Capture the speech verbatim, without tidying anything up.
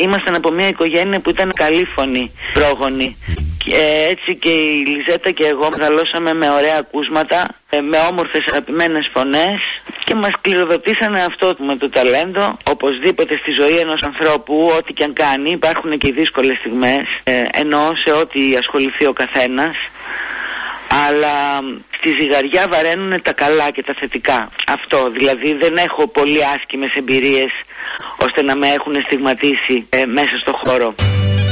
ήμασταν από μια οικογένεια που ήταν καλή φωνή, πρόγονη. Και έτσι και η Λιζέτα και εγώ μεγαλώσαμε με ωραία ακούσματα, με όμορφες αγαπημένες φωνές και μας κληροδοτήσανε αυτό με το ταλέντο. Οπωσδήποτε στη ζωή ενός ανθρώπου, ό,τι και αν κάνει, υπάρχουν και οι δύσκολες στιγμές, ε, εννοώ σε ό,τι ασχοληθεί ο καθένας, αλλά στη ζυγαριά βαραίνουν τα καλά και τα θετικά. Αυτό, δηλαδή δεν έχω πολύ άσκημες εμπειρίες ώστε να με έχουν στιγματίσει ε, μέσα στο χώρο.